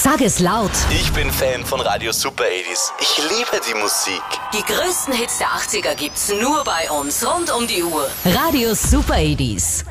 Sag es laut. Ich bin Fan von Radio Super 80s. Ich liebe die Musik. Die größten Hits der 80er gibt's nur bei uns rund um die Uhr. Radio Super 80s.